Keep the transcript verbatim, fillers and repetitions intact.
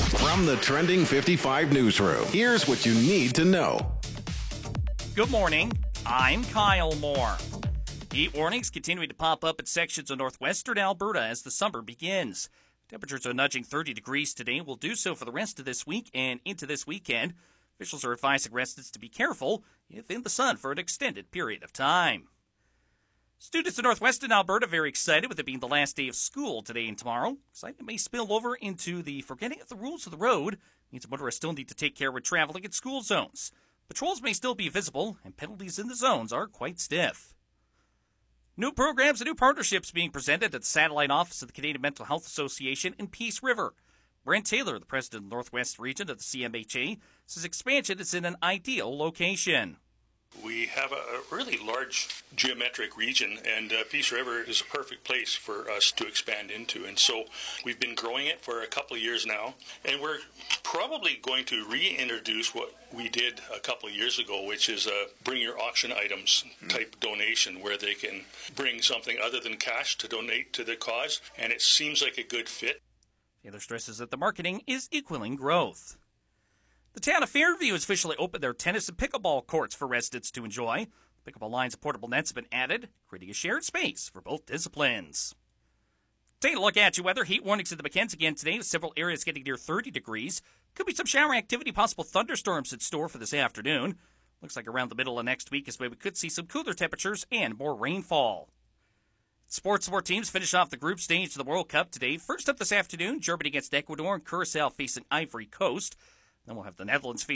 From the Trending fifty-five newsroom, here's what you need to know. Good morning. I'm Kyle Moore. Heat warnings continuing to pop up in sections of northwestern Alberta as the summer begins. Temperatures are nudging thirty degrees today. Will do so for the rest of this week and into this weekend. Officials are advising residents to be careful if in the sun for an extended period of time. Students in northwestern Alberta very excited with it being the last day of school today and tomorrow. Excitement may spill over into the forgetting of the rules of the road. Means motorists still need to take care when traveling in school zones. Patrols may still be visible, and penalties in the zones are quite stiff. New programs and new partnerships being presented at the satellite office of the Canadian Mental Health Association in Peace River. Brent Taylor, the president of the Northwest Region of the C M H A, says expansion is in an ideal location. We have a really large geometric region, and uh, Peace River is a perfect place for us to expand into. And so we've been growing it for a couple of years now, and we're probably going to reintroduce what we did a couple of years ago, which is a bring your auction items type donation, where they can bring something other than cash to donate to the cause, and it seems like a good fit. Taylor stresses that the marketing is equaling growth. The town of Fairview has officially opened their tennis and pickleball courts for residents to enjoy. Pickleball lines and portable nets have been added, creating a shared space for both disciplines. Taking a look at your weather. Heat warnings in the Mackenzie again today, with several areas getting near thirty degrees. Could be some shower activity, possible thunderstorms in store for this afternoon. Looks like around the middle of next week is where we could see some cooler temperatures and more rainfall. Sports sport teams finish off the group stage of the World Cup today. First up this afternoon, Germany against Ecuador and Curacao facing Ivory Coast. Then we'll have the Netherlands facing